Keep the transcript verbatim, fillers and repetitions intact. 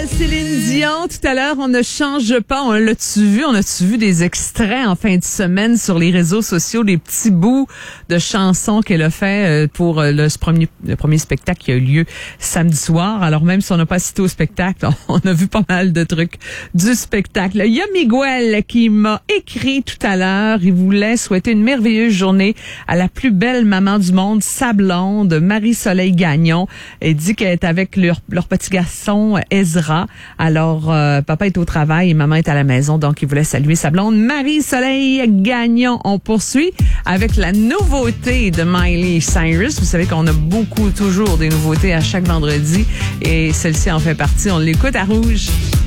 belle Céline Dion. Tout à l'heure, on ne change pas. On l'a-tu vu? On a-tu vu des extraits en fin de semaine sur les réseaux sociaux, des petits bouts de chansons qu'elle a fait pour le, ce premier, le premier spectacle qui a eu lieu samedi soir. Alors même si on n'a pas assisté au spectacle, on a vu pas mal de trucs du spectacle. Il y a Miguel qui m'a écrit tout à l'heure. Il voulait souhaiter une merveilleuse journée à la plus belle maman du monde, sa blonde, Marie-Soleil Gagnon. Elle dit qu'elle est avec leur, leur petit garçon, Ezra. Alors, euh, papa est au travail et maman est à la maison, donc il voulait saluer sa blonde, Marie-Soleil Gagnon. On poursuit avec la nouveauté de Miley Cyrus. Vous savez qu'on a beaucoup, toujours des nouveautés à chaque vendredi et celle-ci en fait partie. On l'écoute à Rouge.